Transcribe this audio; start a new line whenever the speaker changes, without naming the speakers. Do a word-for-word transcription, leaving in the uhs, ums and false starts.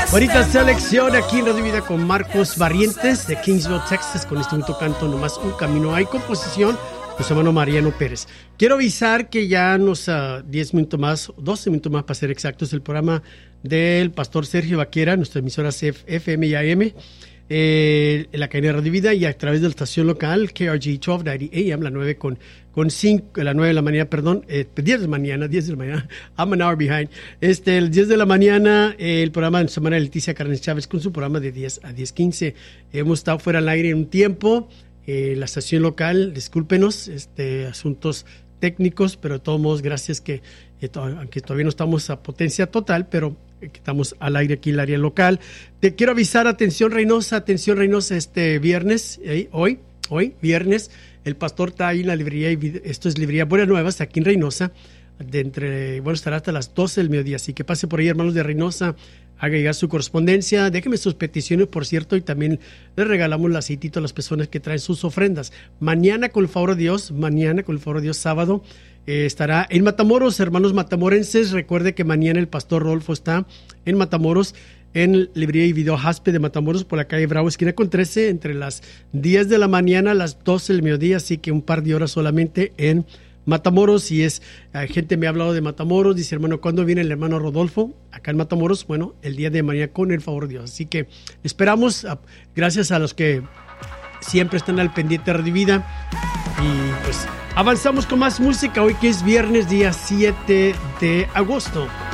Bonita selección aquí en Radio Vida con Marcos Barrientes de Kingsville, Texas, con este único canto, Nomás un Camino. Hay composición de su hermano Mariano Pérez. Quiero avisar que ya nos uh, diez minutos más, doce minutos más para ser exactos, el programa del pastor Sergio Vaquera, nuestra emisora F M y A M, eh, en la cadena Radio Vida y a través de la estación local K R G doce noventa A M, la nueve con, con cinco, la nueve de la mañana, perdón, eh, diez de la mañana, diez de la mañana, I'm an hour behind. Este, el diez de la mañana, eh, el programa de semana de Leticia Carnes Chávez con su programa de diez a diez quince. Hemos estado fuera al aire en un tiempo, eh, la estación local, discúlpenos, este, asuntos técnicos, pero de todos modos, gracias que, eh, to- aunque todavía no estamos a potencia total, pero eh, que estamos al aire aquí en el área local. Te quiero avisar, atención Reynosa, atención Reynosa, este viernes, eh, hoy, hoy, viernes, el pastor está ahí en la librería, y esto es librería Buenas Nuevas, aquí en Reynosa, de entre, bueno, estará hasta las doce del mediodía, así que pase por ahí, hermanos de Reynosa, haga llegar su correspondencia, déjenme sus peticiones, por cierto, y también les regalamos la aceitito a las personas que traen sus ofrendas. Mañana, con el favor de Dios, mañana, con el favor de Dios, sábado, eh, estará en Matamoros, hermanos matamorenses. Recuerde que mañana el pastor Rodolfo está en Matamoros, en librería y video Jaspe de Matamoros, por la calle Bravo, esquina con trece, entre las diez de la mañana a las doce del mediodía, así que un par de horas solamente en Matamoros. Y es, eh, gente me ha hablado de Matamoros, dice, hermano, ¿cuándo viene el hermano Rodolfo acá en Matamoros? Bueno, el día de mañana, con el favor de Dios. Así que esperamos, a, gracias a los que siempre están al pendiente de Radio Vida. Y pues avanzamos con más música hoy, que es viernes, día siete de agosto.